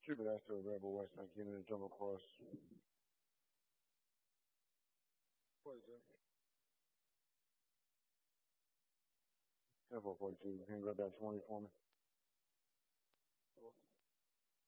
Shoot it after a Rebel West 19 in the jungle cross. What is it? 10-4-42. Can you grab that 20 for me?